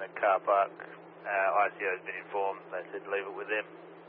car park. ICO's been informed. They said leave it with them.